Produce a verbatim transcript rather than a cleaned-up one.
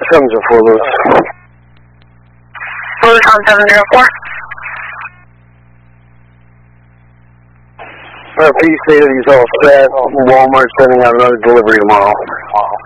seven zero four, Lewis. Lewis on seven zero four. R P stated he's all set. Walmart's sending out another delivery tomorrow.